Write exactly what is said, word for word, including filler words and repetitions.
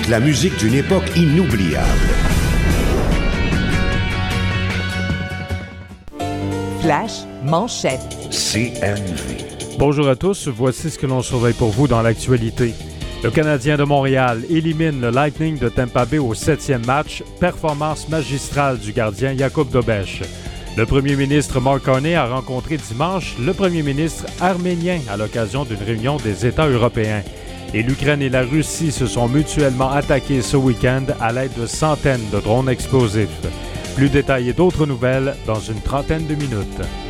musique, la musique d'une époque inoubliable. Flash manchette. C N V. Bonjour à tous, voici ce que l'on surveille pour vous dans l'actualité. Le Canadien de Montréal élimine le Lightning de Tampa Bay au septième match, performance magistrale du gardien Jakub Dobeš. Le premier ministre Mark Carney a rencontré dimanche le premier ministre arménien à l'occasion d'une réunion des États européens. Et l'Ukraine et la Russie se sont mutuellement attaqués ce week-end à l'aide de centaines de drones explosifs. Plus détaillés d'autres nouvelles dans une trentaine de minutes.